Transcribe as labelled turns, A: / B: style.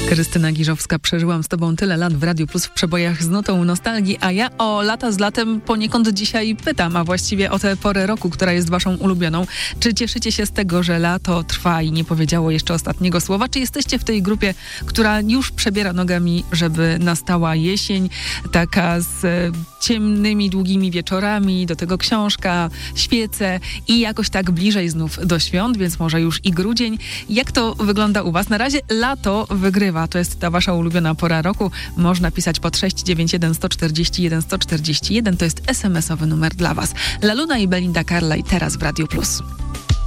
A: Krystyna Giżowska, przeżyłam z tobą tyle lat w Radiu Plus w przebojach z nutą nostalgii, a ja o lata z latem poniekąd dzisiaj pytam, a właściwie o tę porę roku, która jest waszą ulubioną. Czy cieszycie się z tego, że lato trwa i nie powiedziało jeszcze ostatniego słowa? Czy jesteście w tej grupie, która już przebiera nogami, żeby nastała jesień, taka z ciemnymi, długimi wieczorami, do tego książka, świece i jakoś tak bliżej znów do świąt, więc może już i grudzień. Jak to wygląda u was? Na razie lato wygrywa. To jest ta wasza ulubiona pora roku. Można pisać pod 691 141 141. To jest SMS-owy numer dla was. La Luna i Belinda Carlisle teraz w Radiu Plus.